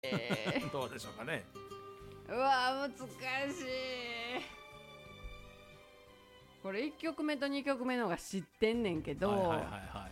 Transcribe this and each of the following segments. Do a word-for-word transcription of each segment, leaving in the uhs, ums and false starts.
えー、 どうでしょうかね。 うわ難しい。これいっきょくめとにきょくめの方が知ってんねんけど、 はいはいはいはい、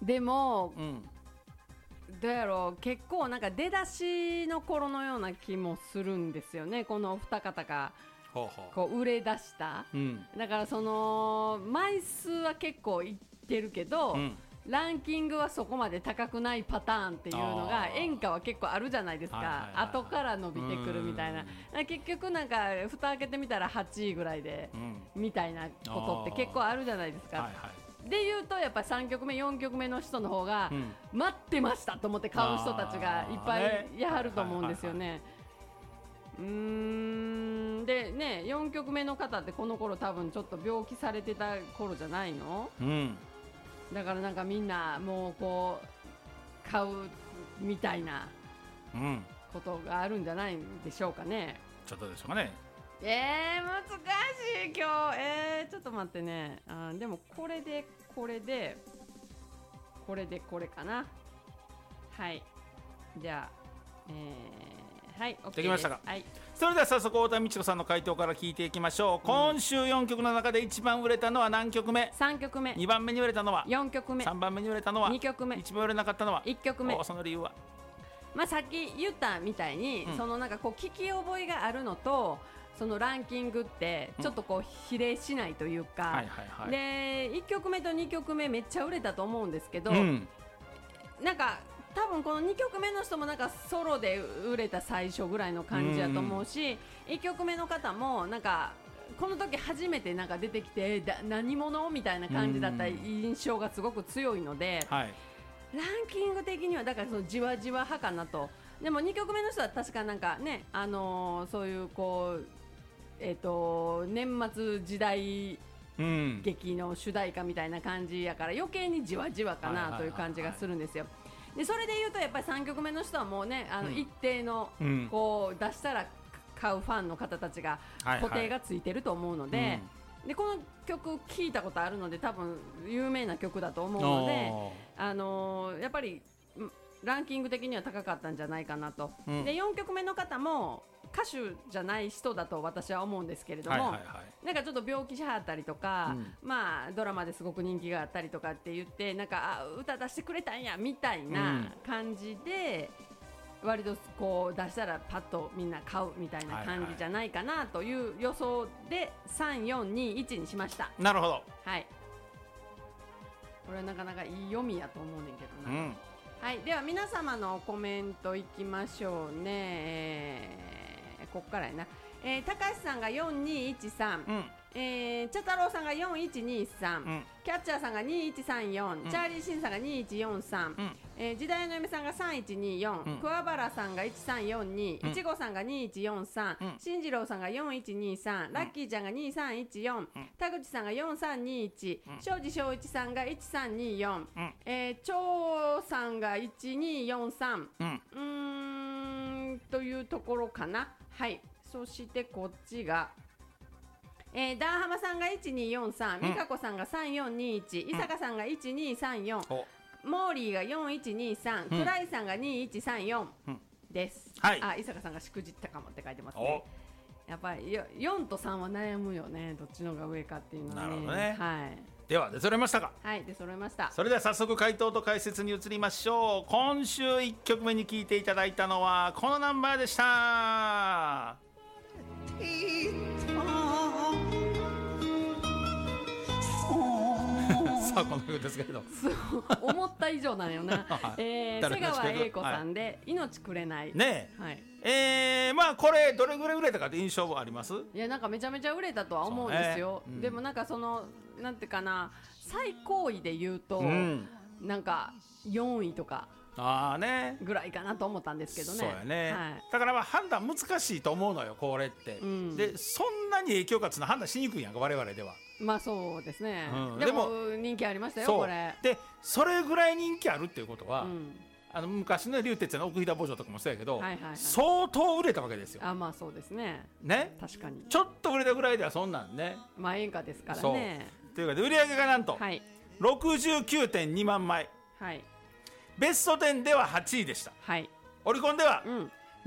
でも、 うん、 どうやろう、結構なんか出だしの頃のような気もするんですよね、このお二方がほうほう、 こう売れ出した、 うん、 だからその枚数は結構いってるけど、 うん、 ランキングはそこまで高くないパターンっていうのがあー演歌は結構あるじゃないですか、 はいはいはいはい後から伸びてくるみたいな。結局なんか蓋開けてみたらはちいぐらいで、 うん、 みたいなことって結構あるじゃないですか、 はいはい、 で言うとやっぱりさんきょくめよんきょくめの人の方が、 うん、 待ってましたと思って買う人たちがいっぱいいはると思うんですよね。うーんでね、よんきょくめの方ってこの頃多分ちょっと病気されてた頃じゃないの、 うん、 だからなんかみんなもうこう買うみたいなうん、 ことがあるんじゃないんでしょうかね。 ちょっとでしょうかね。 えー、難しい今日。えー、ちょっと待ってね。あでもこれでこれでこれでこれかな。はい、じゃあ、えー、はい OK です。 できましたか。 はい、 それでは早速太田美智子さんの回答から聞いていきましょう、うん、今週よんきょくの中で一番売れたのは何曲目？ さんきょくめ。 にばんめに売れたのはよんきょくめ。 さんばんめに売れたのはにきょくめ。 一番売れなかったのはいっきょくめ。 その理由は？ まあ、さっき言ったみたいに、うん、そのなんかこう聞き覚えがあるのと、そのランキングってちょっとこう比例しないというか、うんはいはいはい、でいっきょくめとにきょくめめっちゃ売れたと思うんですけど、うん、なんか多分このにきょくめの人もなんかソロで売れた最初ぐらいの感じだと思うし、うん、いっきょくめの方もなんかこの時初めてなんか出てきてだ何者みたいな感じだった印象がすごく強いので、うんはい、ランキング的にはだからそのじわじわ派かなと。でもにきょくめの人は確かなんかね、あのー、そういうこうえー、と年末時代劇の主題歌みたいな感じやから余計にじわじわかなという感じがするんですよ。でそれでいうとやっぱりさんきょくめの人はもうね、あの一定のこう出したら買うファンの方たちが固定がついてると思うので、でこの曲聴いたことあるので多分有名な曲だと思うので、あのー、やっぱりランキング的には高かったんじゃないかなと、うん、でよんきょくめの方も歌手じゃない人だと私は思うんですけれども、はいはいはい、なんかちょっと病気しはったりとか、うんまあ、ドラマですごく人気があったりとかって言ってなんかあ歌出してくれたんやみたいな感じで、うん、割とこう出したらパッとみんな買うみたいな感じじゃないかなという予想でさんよんにいちにしました。 なるほど、 はい、これはなかなかいい読みやと思うねんけどな、 うんはい、では皆様のコメントいきましょうね、えー、ここからやな、えー、高橋さんがよんにいちさん、うんえー、茶太郎さんがよんいちにさん、うん、キャッチャーさんがにいちさんよん、うん、チャーリーシンさんがにいちよんさん、うんえー、時代の嫁さんがさんいちによん、うん、桑原さんがいちさんよんに、うん、いちごさんがにいちよんさん、うん、進次郎さんがよんいちにさん、うん、ラッキーちゃんがにさんいちよん、うん、田口さんがよんさんにいち、うん、庄司正一さんがいちさんによん、うんえー、張さんがいちによんさん、うん、うーんというところかな。はい、そしてこっちがえー、ダーハマさんがいちによんさん、美香子さんがさんよんにいち、伊坂さんがいちにさんよん、モーリーがよんいちにさん、クライさんがにいちさんよんです、はい、あ、伊坂さんがしくじったかもって書いてますね。やっぱりよんとさんは悩むよね、どっちのが上かっていうのはね。 なるほどね、 はい、 では出揃いましたか。 はい、出揃いました。 それでは早速回答と解説に移りましょう。今週いっきょくめに聴いていただいたのはこのナンバーでした。さあこの曲ですけれど思った以上なんよな、えー、瀬川栄子さんで、はい、命くれないねえ、 はいえー、まあこれどれぐらい売れたかって印象はあります？ いやなんかめちゃめちゃ売れたとは思うんですよ、ねうん、でもなんかそのなんていうかな最高位で言うと、うん、なんかよんいとかあーねぐらいかなと思ったんですけどね。 そうやね、 はい、 だからまあ判断難しいと思うのよこれって、うん、でそんなに影響がつな判断しにくいやんか我々では。 まあそうですね、うん、でも人気ありましたよこれで。それぐらい人気あるっていうことは、うん、あの昔の竜鉄の奥飛騨牧場とかもそうやけど、はいはいはい、相当売れたわけですよ。 あまあそうですね。 ね確かにちょっと売れたぐらいではそんなんねまあ演歌ですからね。 というかで売り上げがなんと、 はい、 ろくじゅうきゅうてんにまんまい、 はい、 ベストじゅうでははちいでした、 はい、 オリコンでは